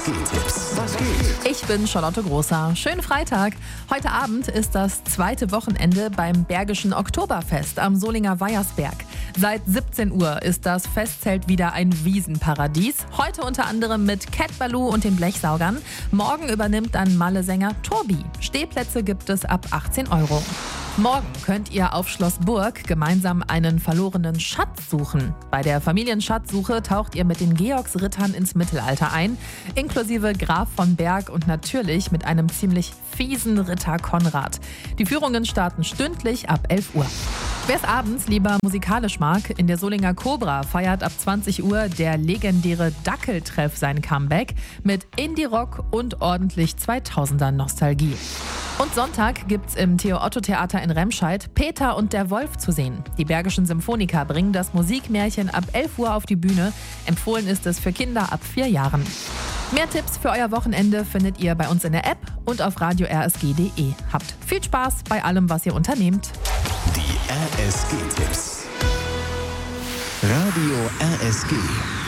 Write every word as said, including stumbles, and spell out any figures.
S G-Tipps. Was geht? Ich bin Charlotte Großer. Schönen Freitag. Heute Abend ist das zweite Wochenende beim Bergischen Oktoberfest am Solinger Weiersberg. Seit siebzehn Uhr ist das Festzelt wieder ein Wiesenparadies. Heute unter anderem mit Cat Ballou und den Blechsaugern. Morgen übernimmt dann Malle-Sänger Torbi. Stehplätze gibt es ab achtzehn Euro. Morgen könnt ihr auf Schloss Burg gemeinsam einen verlorenen Schatz suchen. Bei der Familienschatzsuche taucht ihr mit den Georgsrittern ins Mittelalter ein, inklusive Graf von Berg und natürlich mit einem ziemlich fiesen Ritter Konrad. Die Führungen starten stündlich ab elf Uhr. Wer es abends lieber musikalisch mag, in der Solinger Cobra feiert ab zwanzig Uhr der legendäre Dackeltreff sein Comeback mit Indie-Rock und ordentlich zweitausender Nostalgie. Und Sonntag gibt's im Theo-Otto-Theater in Remscheid Peter und der Wolf zu sehen. Die Bergischen Symphoniker bringen das Musikmärchen ab elf Uhr auf die Bühne. Empfohlen ist es für Kinder ab vier Jahren. Mehr Tipps für euer Wochenende findet ihr bei uns in der App und auf radio r s g punkt d e. Habt viel Spaß bei allem, was ihr unternehmt. Die R S G-Tipps. Radio R S G.